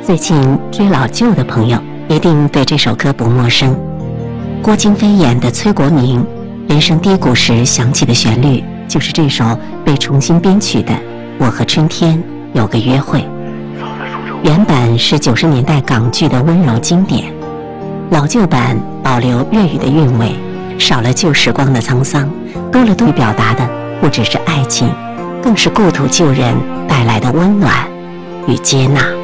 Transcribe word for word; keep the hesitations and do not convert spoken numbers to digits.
最近追老旧的朋友一定对这首歌不陌生。郭京飞演的崔国明人生低谷时响起的旋律，就是这首被重新编曲的《我和春天有个约会》。原版是九十年代港剧的温柔经典，老旧版保留粤语的韵味，少了旧时光的沧桑，多了杜表达的不只是爱情，更是故土旧人带来的温暖与接纳。